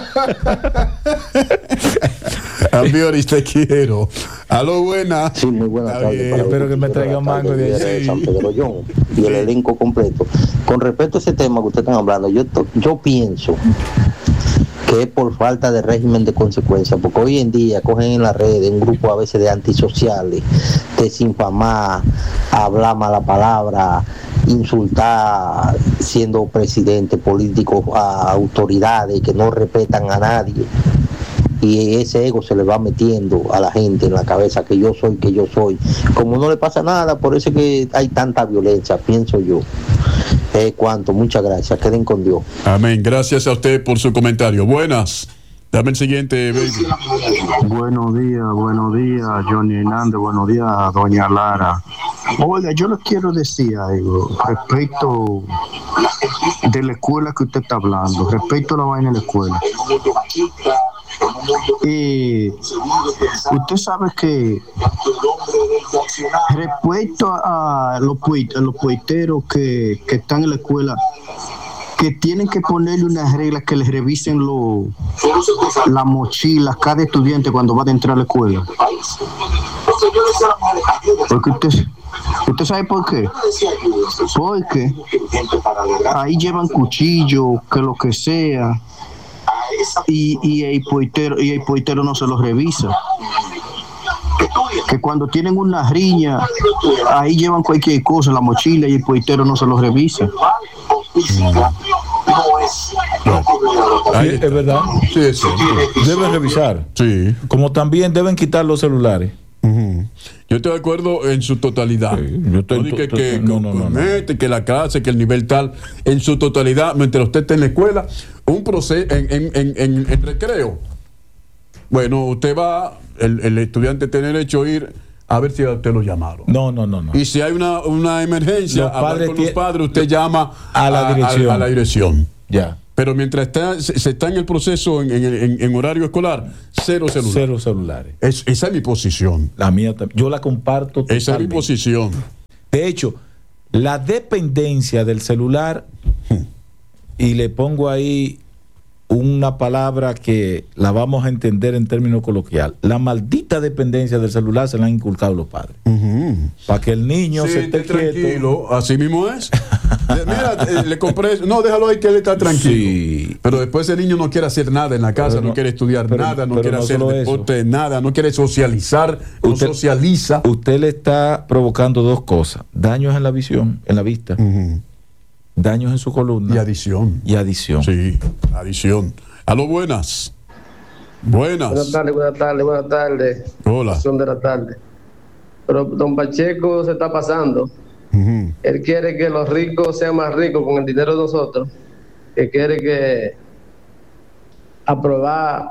Ambioris, te quiero. Aló, buena. Sí, muy buena tarde. Espero que me traiga mango de allí. San Pedro John y el elenco completo. Con respecto a ese tema que ustedes están hablando, yo, yo pienso que es por falta de régimen de consecuencia, porque hoy en día cogen en las redes un grupo a veces de antisociales, desinfamar, hablar mala palabra, insultar siendo presidente, político, a autoridades que no respetan a nadie, y ese ego se le va metiendo a la gente en la cabeza, que yo soy, que yo soy, como no le pasa nada, por eso es que hay tanta violencia, pienso yo. Eh, cuánto, muchas gracias, queden con Dios. Amén, gracias a usted por su comentario. Buenas, dame el siguiente, baby. Buenos días, buenos días, Johnny Hernández, buenos días, doña Lara. Oiga, yo les quiero decir algo respecto de la escuela que usted está hablando, respecto a la vaina de la escuela. Y usted sabe que respecto a los puiteros, los puiteros que, que están en la escuela, que tienen que ponerle unas reglas que les revisen lo, las mochilas cada estudiante cuando va a entrar a la escuela. Porque usted, usted sabe por qué. Porque ahí llevan cuchillos, que lo que sea. Y, y el poitero y el poitero no se los revisa, que cuando tienen una riña ahí llevan cualquier cosa en la mochila y el poitero no se los revisa. Mm. Sí, es verdad. Sí, es cierto. Deben revisar. Sí. Como también deben quitar los celulares. Uh-huh. Yo Yo estoy de acuerdo en su totalidad. Sí, yo estoy, no dije to, que, no, no, que, no, no. que, que la clase, que el nivel tal, en su totalidad, mientras usted esté en la escuela, un proceso en, en, en, en, en recreo. Bueno, usted va, el, el estudiante tiene derecho a ir a ver si a usted lo llamaron. No, no, no, no. Y si hay una, una emergencia, Los hablar padres con los tie- padres, usted llama a la dirección. A, a la dirección. Ya. Pero mientras está, se, se está en el proceso, en, en, en, en horario escolar, cero celulares. Cero celulares. Es, esa es mi posición. La mía también. Yo la comparto totalmente. Esa es mi posición. De hecho, la dependencia del celular, y le pongo ahí una palabra que la vamos a entender en términos coloquial, la maldita dependencia del celular se la han inculcado los padres. Uh-huh. Para que el niño Sí, se esté tranquilo, quieto. así mismo es. Mira, eh, le compré eso. No, déjalo ahí que él está tranquilo. Sí. Pero después el niño no quiere hacer nada en la casa, Pero no, no- quiere estudiar pero- nada, no pero quiere no hacer solo deporte, nada, no quiere socializar, no Usted- socializa. Usted le está provocando dos cosas: daños en la visión, en la vista, Uh-huh. daños en su columna Y adición. y adición. Sí, adición. A lo buenas. Buenas. Buenas tardes, buenas tardes, buenas tardes. Hola. Son de la tarde. Pero don Pacheco se está pasando. Uh-huh. Él quiere que los ricos sean más ricos con el dinero de nosotros. Que quiere que aprobar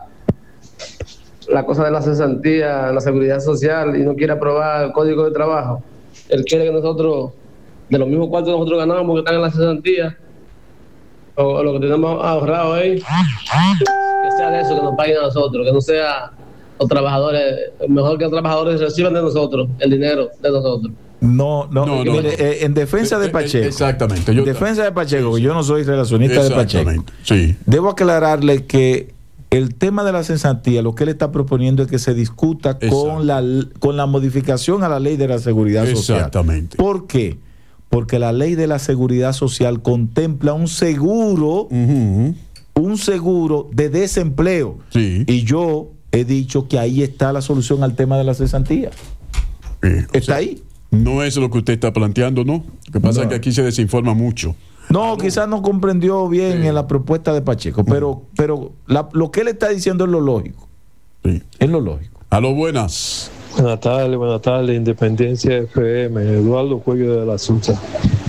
la cosa de la cesantía, la seguridad social, y no quiere aprobar el código de trabajo. Él quiere que nosotros, de los mismos cuartos que nosotros ganamos, que están en la cesantía, o, o lo que tenemos ahorrado ahí, que sea de eso, que nos paguen a nosotros, que no sea los trabajadores, mejor que los trabajadores reciban de nosotros el dinero de nosotros. No, no, No, no, mire, no. eh, en defensa de Eh, eh, Pacheco. exactamente. En Yo- defensa de Pacheco, yo no soy relacionista de Pacheco. Exactamente. Sí. Debo aclararle que el tema de la cesantía, lo que él está proponiendo es que se discuta Exacto. con la, con la modificación a la ley de la seguridad social. Exactamente. ¿Por qué? Porque la ley de la seguridad social contempla un seguro, Uh-huh. un seguro de desempleo. Sí. Y yo he dicho que ahí está la solución al tema de la cesantía. Sí. O Está sea, ahí. no es lo que usted está planteando, ¿no? Lo que pasa No. es que aquí se desinforma mucho. No, quizás no comprendió bien Sí. en la propuesta de Pacheco, pero, pero la- lo que él está diciendo es lo lógico. Sí. Es lo lógico. A lo buenas. Buenas tardes, buenas tardes, Independencia F M, Eduardo Cuello de la Susa.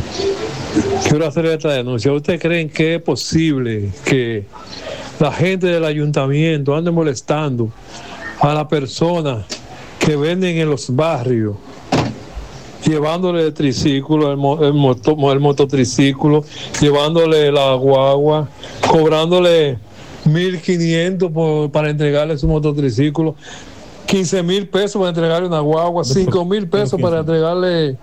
Quiero hacer esta denuncia. ¿Ustedes creen que es posible que la gente del ayuntamiento ande molestando a las personas que venden en los barrios, llevándole el triciclo, el, mo- el, moto, el mototriciclo, llevándole la guagua, cobrándole mil quinientos por- para entregarle su mototriciclo, quince mil pesos para entregarle una guagua, cinco mil pesos para entregarle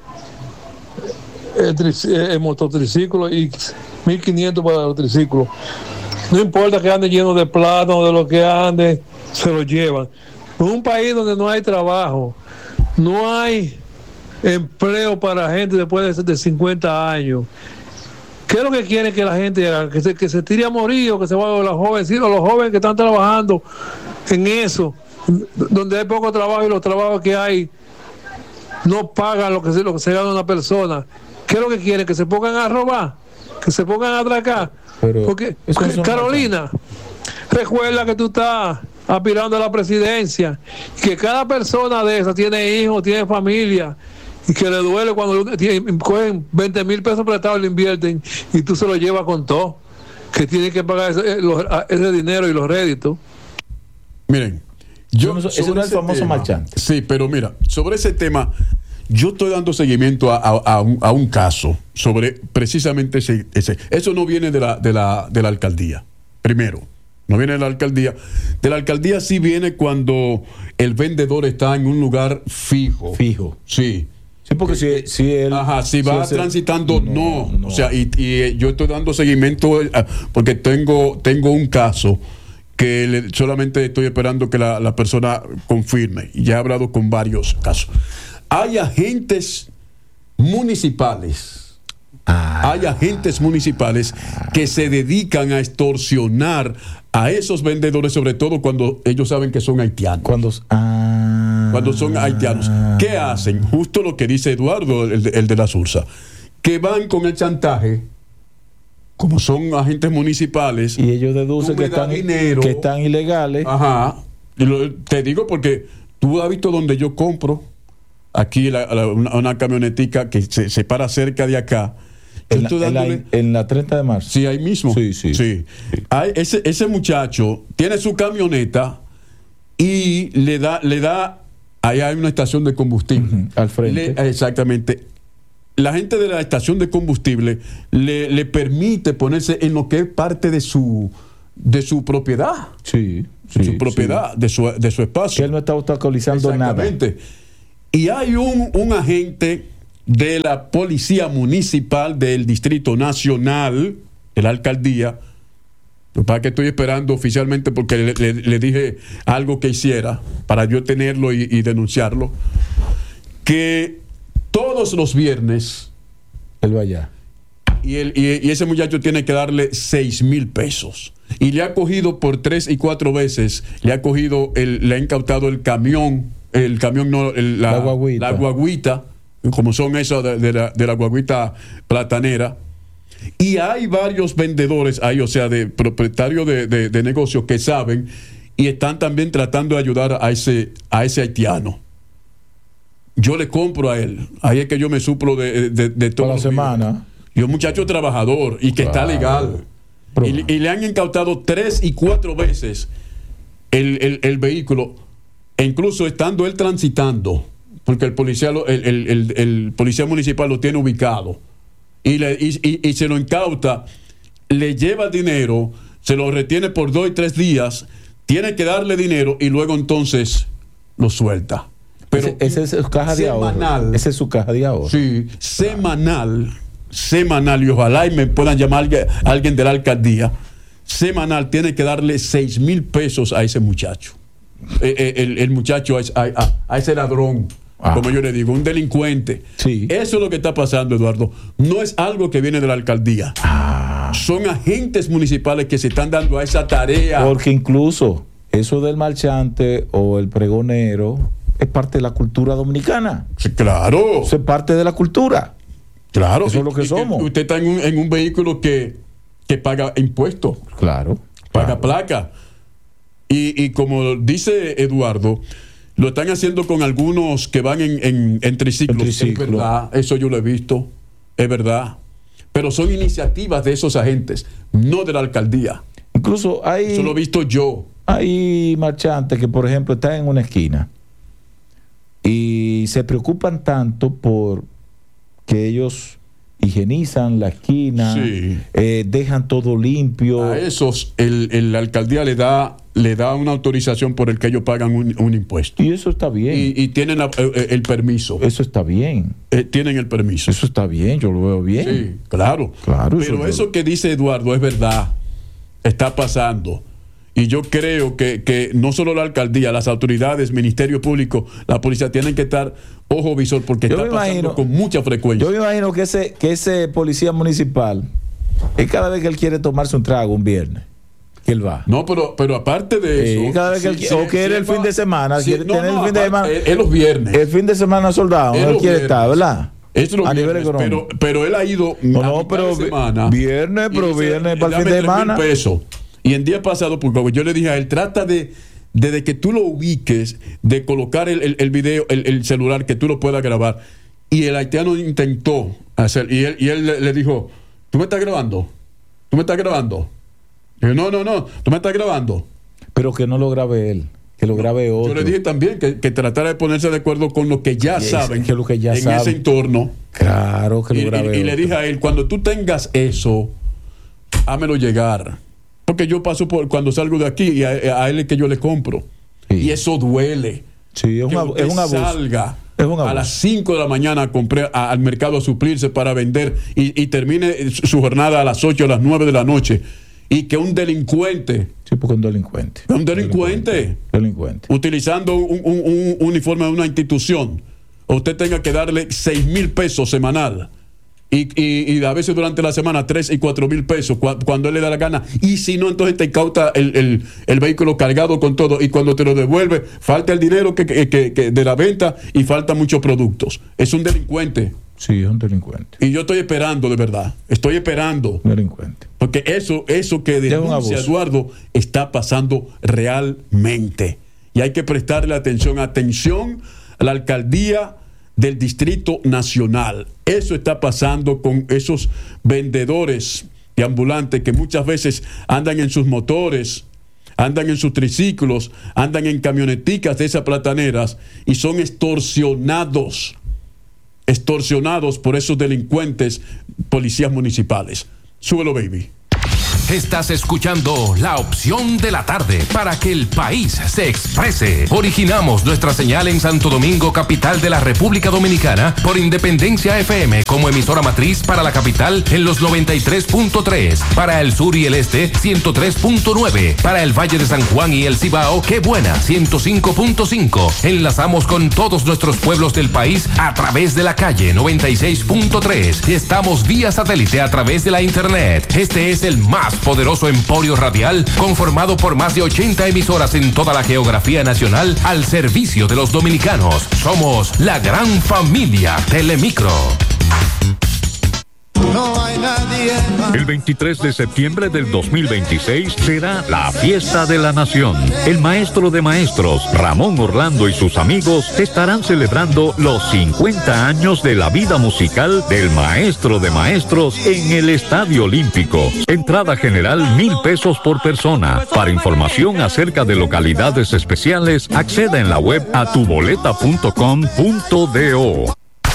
el, tric- el mototriciclo y mil quinientos para el triciclo? No importa que ande lleno de plátano, de lo que ande, se lo llevan. En un país donde no hay trabajo, no hay empleo para gente después de, de cincuenta años. ¿Qué es lo que quiere que la gente haga? Que se, que se tire a morir o que se vaya a los jóvenes, sí, los jóvenes que están trabajando en eso, donde hay poco trabajo y los trabajos que hay no pagan lo que se, lo que se gana una persona. ¿Qué es lo que quiere? Que se pongan a robar, que se pongan a atracar. Pero Porque, eso no son Carolina, recuerda que tú estás aspirando a la presidencia, que cada persona de esas tiene hijos, tiene familia, y que le duele cuando tiene- cogen veinte mil pesos prestados y lo invierten, y tú se lo llevas con todo, que tienen que pagar ese, los- ese dinero y los réditos. Miren, Yo yo no soy- ese sobre no es el famoso tema- marchante. Sí, pero mira, sobre ese tema, yo estoy dando seguimiento a, a- a un, a un caso sobre precisamente ese, ese. Eso no viene de la, de la, de la alcaldía. Primero, no viene de la alcaldía. De la alcaldía sí viene cuando el vendedor está en un lugar fijo. Fijo. Sí. Sí, porque si, si él. Ajá, si va ese- transitando, no, no. O sea, y, y, eh, yo estoy dando seguimiento eh, porque tengo, tengo un caso que le- solamente estoy esperando que la, la persona confirme. Y ya he hablado con varios casos. Hay agentes municipales. Ah, Hay agentes municipales que se dedican a extorsionar a esos vendedores, sobre todo cuando ellos saben que son haitianos. cuando. Ah, Cuando son haitianos, ¿qué hacen? Justo lo que dice Eduardo, el de, el de la Sursa, que van con el chantaje, como son agentes municipales. Y ellos deducen tú que me das están, dinero. que están ilegales. Ajá. Y lo- te digo porque tú has visto donde yo compro aquí la, la, una, una camionetica que se, se para cerca de acá. En la, en, la, en la treinta de marzo. Sí, ahí mismo. Sí, sí. sí. sí. Hay, ese, ese muchacho tiene su camioneta y le da, le da, ahí hay una estación de combustible. Uh-huh, al frente. Le, exactamente. La gente de la estación de combustible le, le permite ponerse en lo que es parte de su, de su propiedad. Sí. Sí, su sí, propiedad, sí. De, su, de su espacio. Que él no está obstaculizando nada. Exactamente. Y hay un, un agente de la Policía Municipal del Distrito Nacional, de la alcaldía, para que estoy esperando oficialmente porque le, le, le dije algo que hiciera para yo tenerlo y, y denunciarlo, que todos los viernes él va allá y, el, y, y ese muchacho tiene que darle seis mil pesos y le ha cogido por tres y cuatro veces, le ha cogido el, le ha incautado el camión, el camión no, el, la, la guaguita, la guaguita como son esos de, de, la, de la guaguita platanera, y hay varios vendedores ahí, o sea, de propietarios de, de, de negocios que saben y están también tratando de ayudar a ese, a ese haitiano. Yo le compro a él, ahí es que yo me suplo de, de, de toda la semana. Y un muchacho trabajador y que claro. Está legal. Y, y le han incautado tres y cuatro veces el, el, el vehículo, e incluso estando él transitando, porque el policía, lo, el, el, el, el policía municipal lo tiene ubicado y, le, y, y, y se lo incauta, le lleva dinero, se lo retiene por dos y tres días, tiene que darle dinero y luego entonces lo suelta. Pero ese, ese es su caja de ahorro. Esa es su caja de ahorro. Sí, semanal, semanal, y ojalá y me puedan llamar alguien, alguien de la alcaldía. Semanal tiene que darle seis mil pesos a ese muchacho. Eh, el, el muchacho, a, a, a ese ladrón. Ah. Como yo le digo, un delincuente. Sí. Eso es lo que está pasando, Eduardo. No es algo que viene de la alcaldía. Ah. Son agentes municipales que se están dando a esa tarea. Porque incluso eso del marchante o el pregonero es parte de la cultura dominicana. Sí, claro. Eso es parte de la cultura. Claro. Eso es lo que somos. Usted está en un, en un vehículo que, que paga impuestos. Claro. Paga claro. placa. Y, y como dice Eduardo, lo están haciendo con algunos que van en, en, en triciclos. En triciclo. Es verdad, eso yo lo he visto, es verdad. Pero son iniciativas de esos agentes, no de la alcaldía. Incluso hay... Eso lo he visto yo. Hay marchantes que, por ejemplo, están en una esquina y se preocupan tanto por que ellos higienizan la esquina, sí. eh, dejan todo limpio. A esos, el, el, la alcaldía le da... le da una autorización por el que ellos pagan un, un impuesto. Y eso está bien. Y, y tienen la, el, el permiso. Eso está bien. Eh, tienen el permiso. Eso está bien, yo lo veo bien. Sí, claro. claro Pero eso, eso que dice Eduardo es verdad. Está pasando. Y yo creo que, que no solo la alcaldía, las autoridades, Ministerio Público, la policía tienen que estar ojo visor porque yo está pasando imagino, con mucha frecuencia. Yo me imagino que ese, que ese policía municipal es cada vez que él quiere tomarse un trago un viernes. Que él va. No, pero, pero aparte de eso. Sí, cada vez que sí, él, sí, o quiere sí, el fin de semana. Sí, quiere no, tener no, el fin de semana. Es los viernes. El fin de semana soldado. Él quiere estar, ¿verdad? Es lo a viernes, nivel económico. Pero, pero él ha ido. No, no, pero semana, viernes, pero viernes para el fin de semana. Pesos. Y en día pasado, porque yo le dije a él, trata de, desde que tú lo ubiques, de colocar el, el, el video, el, el celular, que tú lo puedas grabar. Y el haitiano intentó hacer, y él, y él le, le dijo, ¿tú me estás grabando? ¿Tú me estás grabando? Y yo, no, no, no, tú me estás grabando. Pero que no lo grabe él, que lo grabe otro. Yo le dije también que, que tratara de ponerse de acuerdo con lo que ya y saben es, que lo que ya en saben. ese entorno. Claro, que lo y, grabe y, y otro. le dije a él, cuando tú tengas eso, hámelo llegar. Porque yo paso por cuando salgo de aquí y a, a él es que yo le compro. Sí. Y eso duele. Sí, es, que un, es un abuso. Salga es un abuso. A las cinco de la mañana a comprar, a, al mercado a suplirse para vender y, y termine su jornada a las ocho o las nueve de la noche. Y que un delincuente. Sí, porque un delincuente. Un delincuente. Delincuente. delincuente. Utilizando un, un, un uniforme de una institución. Usted tenga que darle seis mil pesos semanal. Y, y, y a veces durante la semana tres y cuatro mil pesos cuando él le da la gana. Y si no, entonces te incauta el, el, el vehículo cargado con todo. Y cuando te lo devuelve, falta el dinero que, que, que, que de la venta y faltan muchos productos. Es un delincuente. Sí, es un delincuente. Y yo estoy esperando, de verdad. Estoy esperando. Delincuente. Porque eso, eso que denuncia Eduardo está pasando realmente. Y hay que prestarle atención. Atención a la alcaldía del Distrito Nacional. Eso está pasando con esos vendedores de ambulantes que muchas veces andan en sus motores, andan en sus triciclos, andan en camioneticas de esas plataneras y son extorsionados, extorsionados por esos delincuentes policías municipales. Súbelo, baby. Estás escuchando La Opción de la Tarde para que el país se exprese. Originamos nuestra señal en Santo Domingo, capital de la República Dominicana, por Independencia F M como emisora matriz para la capital en los noventa y tres punto tres, para el sur y el este ciento tres punto nueve, para el Valle de San Juan y el Cibao, Qué Buena ciento cinco punto cinco. Enlazamos con todos nuestros pueblos del país a través de la calle noventa y seis punto tres y estamos vía satélite a través de la internet. Este es el más poderoso emporio radial conformado por más de ochenta emisoras en toda la geografía nacional al servicio de los dominicanos. Somos la gran familia Telemicro. No hay nadie más. El veintitrés de septiembre del dos mil veintiséis será la fiesta de la nación. El maestro de maestros, Ramón Orlando, y sus amigos estarán celebrando los cincuenta años de la vida musical del maestro de maestros en el Estadio Olímpico. Entrada general mil pesos por persona. Para información acerca de localidades especiales, acceda en la web a tu boleta punto com punto do.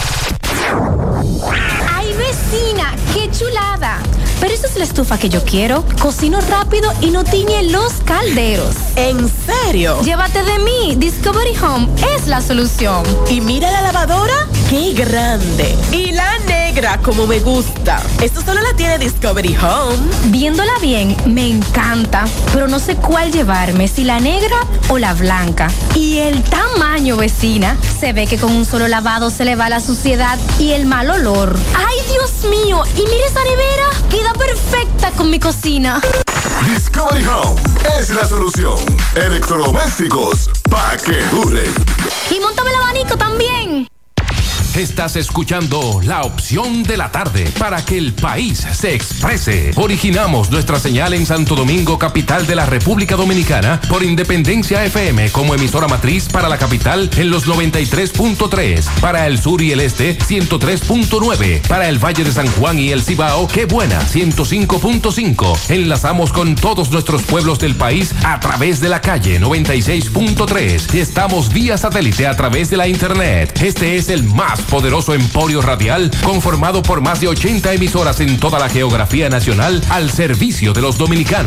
¡Qué chulada! Pero esa es la estufa que yo quiero. Cocino rápido y no tiñe los calderos. ¿En serio? Llévate de mí. Discovery Home es la solución. Y mira la lavadora, qué grande. Y la negra, como me gusta. Esto solo la tiene Discovery Home. Viéndola bien, me encanta. Pero no sé cuál llevarme, si la negra o la blanca. Y el tamaño, vecina. Se ve que con un solo lavado se le va la suciedad y el mal olor. ¡Ay, Dios mío! Y mira esa nevera. Queda perfecta con mi cocina. Discovery Home es la solución. Electrodomésticos para que duren. Y móntame el abanico también. Estás escuchando La Opción de la Tarde para que el país se exprese. Originamos nuestra señal en Santo Domingo, capital de la República Dominicana, por Independencia F M como emisora matriz para la capital en los noventa y tres punto tres, para el sur y el este ciento tres punto nueve, para el Valle de San Juan y el Cibao, Qué Buena ciento cinco punto cinco. Enlazamos con todos nuestros pueblos del país a través de la calle noventa y seis punto tres y estamos vía satélite a través de la internet. Este es el más poderoso emporio radial conformado por más de ochenta emisoras en toda la geografía nacional al servicio de los dominicanos.